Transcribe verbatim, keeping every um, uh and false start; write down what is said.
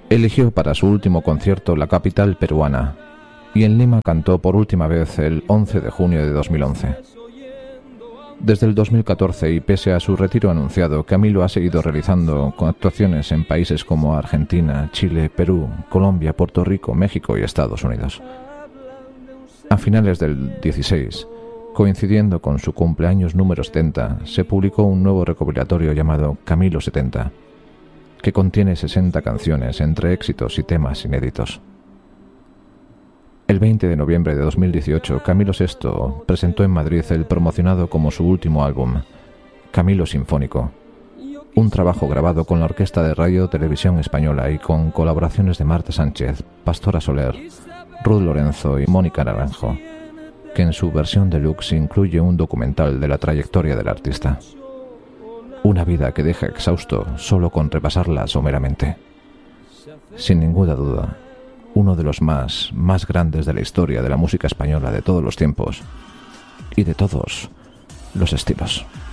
eligió para su último concierto la capital peruana, y en Lima cantó por última vez el once de junio de dos mil once. Desde el dos mil catorce, y pese a su retiro anunciado, Camilo ha seguido realizando actuaciones en países como Argentina, Chile, Perú, Colombia, Puerto Rico, México y Estados Unidos. A finales del dieciséis, coincidiendo con su cumpleaños número setenta, se publicó un nuevo recopilatorio llamado Camilo setenta, que contiene sesenta canciones entre éxitos y temas inéditos. El veinte de noviembre de dos mil dieciocho, Camilo sexto presentó en Madrid el promocionado como su último álbum, Camilo Sinfónico, un trabajo grabado con la Orquesta de Radio Televisión Española y con colaboraciones de Marta Sánchez, Pastora Soler, Ruth Lorenzo y Mónica Naranjo, que en su versión deluxe incluye un documental de la trayectoria del artista. Una vida que deja exhausto solo con repasarla someramente. Sin ninguna duda, uno de los más, más grandes de la historia de la música española de todos los tiempos y de todos los estilos.